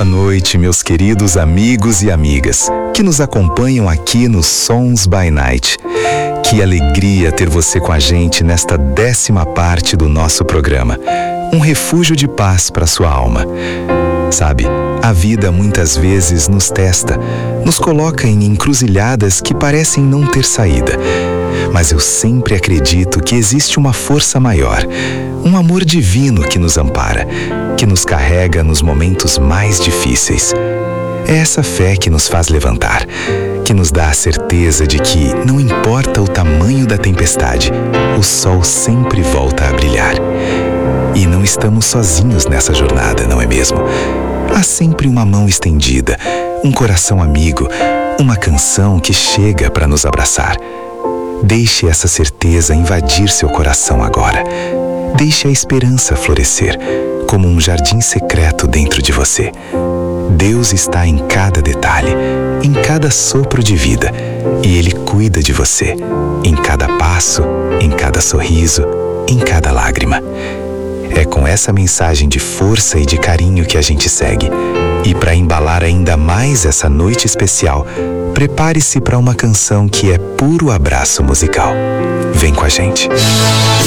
Boa noite, meus queridos amigos e amigas que nos acompanham aqui no Sons by Night. Que alegria ter você com a gente nesta 10ª parte do nosso programa. Um refúgio de paz para sua alma. Sabe, a vida muitas vezes nos testa, nos coloca em encruzilhadas que parecem não ter saída. Mas eu sempre acredito que existe uma força maior, um amor divino que nos ampara, que nos carrega nos momentos mais difíceis. É essa fé que nos faz levantar, que nos dá a certeza de que, não importa o tamanho da tempestade, o sol sempre volta a brilhar. E não estamos sozinhos nessa jornada, não é mesmo? Há sempre uma mão estendida, um coração amigo, uma canção que chega para nos abraçar. Deixe essa certeza invadir seu coração agora. Deixe a esperança florescer, como um jardim secreto dentro de você. Deus está em cada detalhe, em cada sopro de vida, e Ele cuida de você, em cada passo, em cada sorriso, em cada lágrima. É com essa mensagem de força e de carinho que a gente segue. E para embalar ainda mais essa noite especial, prepare-se para uma canção que é puro abraço musical. Vem com a gente.